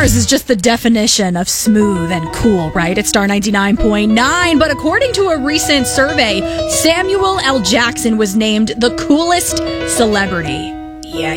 Mars is just the definition of smooth and cool, right? It's Star 99.9. But according to a recent survey, Samuel L. Jackson was named the coolest celebrity. Yeah.